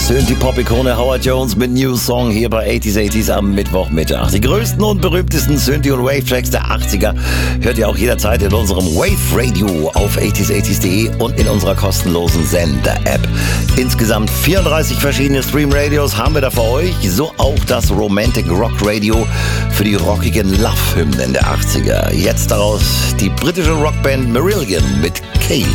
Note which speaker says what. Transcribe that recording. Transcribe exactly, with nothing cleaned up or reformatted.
Speaker 1: Synthie-Pop-Ikone Howard Jones mit New Song hier bei achtziger achtziger am Mittwochmittag. Die größten und berühmtesten Synthie- und Wave-Tracks der achtziger hört ihr auch jederzeit in unserem Wave Radio auf achtziger achtziger punkt de und in unserer kostenlosen Sender-App. Insgesamt vierunddreißig verschiedene Stream-Radios haben wir da für euch, so auch das Romantic Rock Radio für die rockigen Love-Hymnen der achtziger. Jetzt daraus die britische Rockband Marillion mit Kaylee.